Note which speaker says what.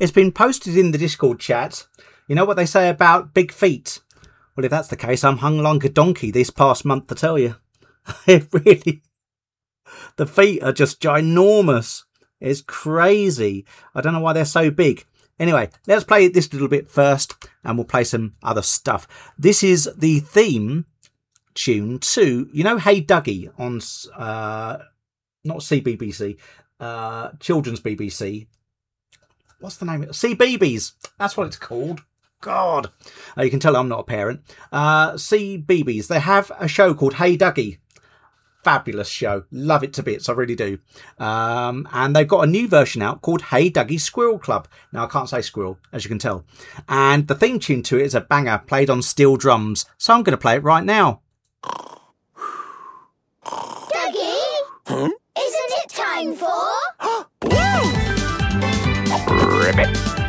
Speaker 1: It's been posted in the Discord chat. You know what they say about big feet? Well, if that's the case, I'm hung like a donkey this past month, to tell you. It really... The feet are just ginormous. It's crazy. I don't know why they're so big. Anyway, let's play this little bit first, and we'll play some other stuff. This is the theme tune to, you know, Hey Dougie on, not CBBC, Children's BBC. What's the name of it? CBeebies. That's what it's called. God. You can tell I'm not a parent. CBeebies. They have a show called Hey Dougie. Fabulous show. Love it to bits. I really do. And they've got a new version out called Hey Dougie Squirrel Club. Now, I can't say squirrel, as you can tell. And the theme tune to it is a banger played on steel drums. So I'm going to play it right now.
Speaker 2: Dougie? Isn't it time for...
Speaker 3: Ribbit.